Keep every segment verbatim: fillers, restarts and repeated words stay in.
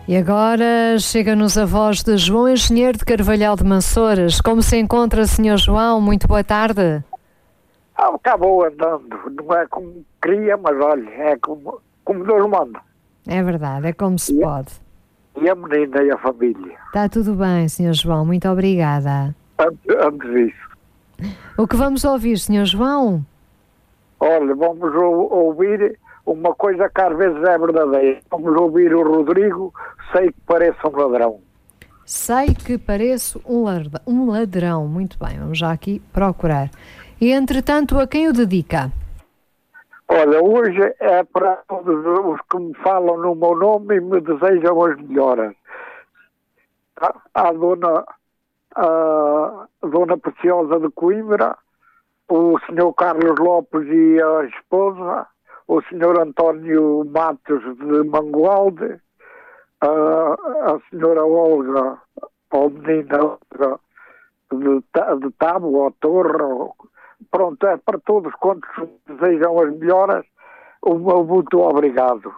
E agora chega-nos a voz de João Engenheiro de Carvalhal de Mansores. Como se encontra, senhor João? Muito boa tarde. Ah, acabou andando. Não é como queria, mas olha, é como, como Deus manda. É verdade, é como se e, pode. E a menina e a família. Está tudo bem, senhor João. Muito obrigada. Antes, antes disso. O que vamos ouvir, senhor João? Olha, vamos ou, ouvir uma coisa que às vezes é verdadeira. Vamos ouvir o Rodrigo, sei que parece um ladrão. Sei que pareço um ladrão. Um ladrão. Muito bem, vamos já aqui procurar. E, entretanto, a quem o dedica? Olha, hoje é para todos os que me falam no meu nome e me desejam as melhoras. A, a dona, a, a dona Preciosa de Coimbra, o senhor Carlos Lopes e a esposa, o senhor António Matos de Mangualde, a, a senhora Olga, ou menina Olga de, de Tábua, ou Torre. Pronto, é para todos quantos desejam as melhoras, o meu muito obrigado.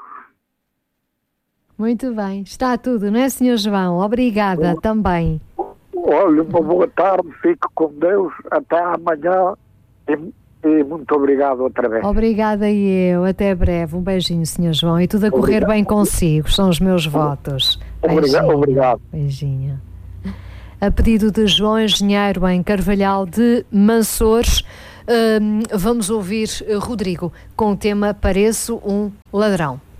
Muito bem, está tudo, não é, senhor João? Obrigada eu, também. Olha, uma boa tarde, fique com Deus, até amanhã e, e muito obrigado outra vez. Obrigada e eu, até breve, um beijinho, senhor João, e tudo a correr obrigado. Bem consigo, são os meus votos. Obrigado. Beijinho, obrigado. Beijinho. A pedido de João Engenheiro em Carvalhal de Mansores, um, vamos ouvir Rodrigo com o tema Pareço um Ladrão.